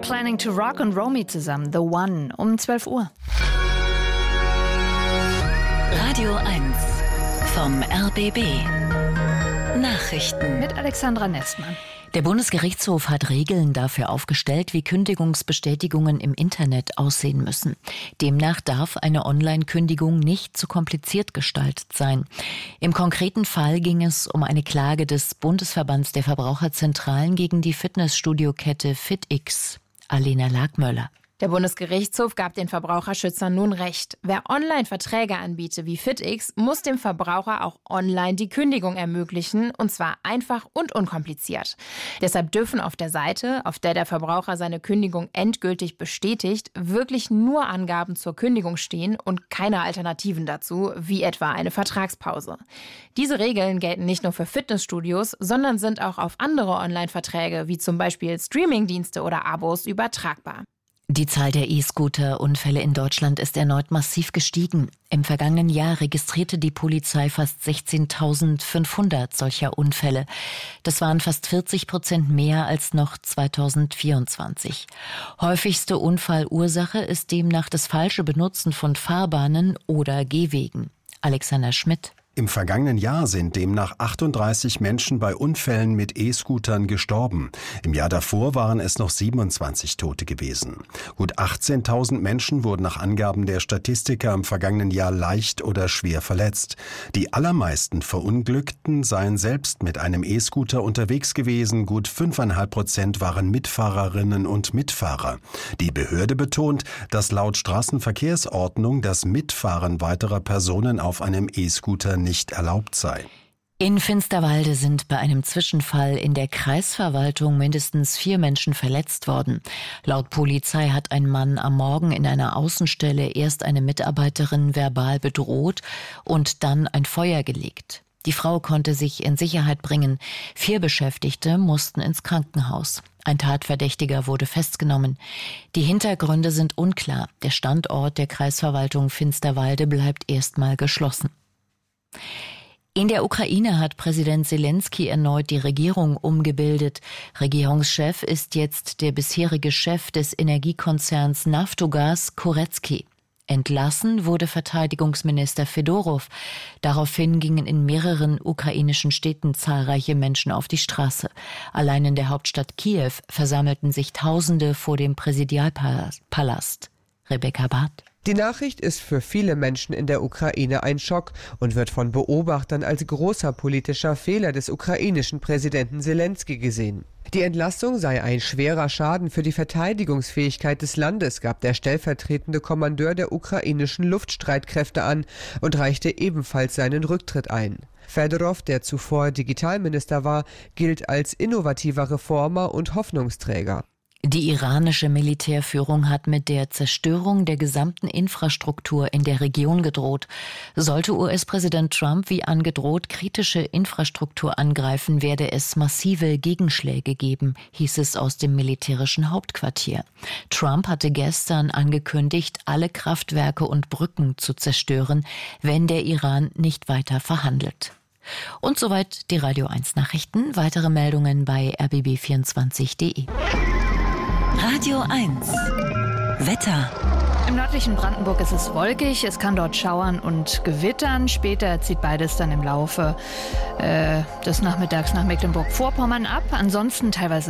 Planning to Rock und Romy zusammen, The One, um 12 Uhr. Radio 1 vom RBB. Nachrichten Mit Alexandra Nestmann. Der Bundesgerichtshof hat Regeln dafür aufgestellt, wie Kündigungsbestätigungen im Internet aussehen müssen. Demnach darf eine Online-Kündigung nicht zu kompliziert gestaltet sein. Im konkreten Fall ging es um eine Klage des Bundesverbands der Verbraucherzentralen gegen die Fitnessstudio-Kette FitX. Alena Lagmöller. Der Bundesgerichtshof gab den Verbraucherschützern nun Recht. Wer Online-Verträge anbietet wie FitX, muss dem Verbraucher auch online die Kündigung ermöglichen, und zwar einfach und unkompliziert. Deshalb dürfen auf der Seite, auf der der Verbraucher seine Kündigung endgültig bestätigt, wirklich nur Angaben zur Kündigung stehen und keine Alternativen dazu, wie etwa eine Vertragspause. Diese Regeln gelten nicht nur für Fitnessstudios, sondern sind auch auf andere Online-Verträge, wie zum Beispiel Streamingdienste oder Abos, übertragbar. Die Zahl der E-Scooter-Unfälle in Deutschland ist erneut massiv gestiegen. Im vergangenen Jahr registrierte die Polizei fast 16.500 solcher Unfälle. Das waren fast 40% mehr als noch 2024. Häufigste Unfallursache ist demnach das falsche Benutzen von Fahrbahnen oder Gehwegen. Alexander Schmidt. Im vergangenen Jahr sind demnach 38 Menschen bei Unfällen mit E-Scootern gestorben. Im Jahr davor waren es noch 27 Tote gewesen. Gut 18.000 Menschen wurden nach Angaben der Statistiker im vergangenen Jahr leicht oder schwer verletzt. Die allermeisten Verunglückten seien selbst mit einem E-Scooter unterwegs gewesen. Gut 5,5% waren Mitfahrerinnen und Mitfahrer. Die Behörde betont, dass laut Straßenverkehrsordnung das Mitfahren weiterer Personen auf einem E-Scooter nicht erlaubt sei. In Finsterwalde sind bei einem Zwischenfall in der Kreisverwaltung mindestens 4 Menschen verletzt worden. Laut Polizei hat ein Mann am Morgen in einer Außenstelle erst eine Mitarbeiterin verbal bedroht und dann ein Feuer gelegt. Die Frau konnte sich in Sicherheit bringen. 4 Beschäftigte mussten ins Krankenhaus. Ein Tatverdächtiger wurde festgenommen. Die Hintergründe sind unklar. Der Standort der Kreisverwaltung Finsterwalde bleibt erstmal geschlossen. In der Ukraine hat Präsident Selenskyj erneut die Regierung umgebildet. Regierungschef ist jetzt der bisherige Chef des Energiekonzerns Naftogaz, Koretsky. Entlassen wurde Verteidigungsminister Fedorow. Daraufhin gingen in mehreren ukrainischen Städten zahlreiche Menschen auf die Straße. Allein in der Hauptstadt Kiew versammelten sich Tausende vor dem Präsidialpalast. Rebecca Barth. Die Nachricht ist für viele Menschen in der Ukraine ein Schock und wird von Beobachtern als großer politischer Fehler des ukrainischen Präsidenten Selenskyj gesehen. Die Entlassung sei ein schwerer Schaden für die Verteidigungsfähigkeit des Landes, gab der stellvertretende Kommandeur der ukrainischen Luftstreitkräfte an und reichte ebenfalls seinen Rücktritt ein. Fedorow, der zuvor Digitalminister war, gilt als innovativer Reformer und Hoffnungsträger. Die iranische Militärführung hat mit der Zerstörung der gesamten Infrastruktur in der Region gedroht. Sollte US-Präsident Trump wie angedroht kritische Infrastruktur angreifen, werde es massive Gegenschläge geben, hieß es aus dem militärischen Hauptquartier. Trump hatte gestern angekündigt, alle Kraftwerke und Brücken zu zerstören, wenn der Iran nicht weiter verhandelt. Und soweit die Radio 1 Nachrichten. Weitere Meldungen bei rbb24.de. Radio 1 Wetter. Im nördlichen Brandenburg ist es wolkig, es kann dort schauern und gewittern. Später zieht beides dann im Laufe des Nachmittags nach Mecklenburg-Vorpommern ab. Ansonsten teilweise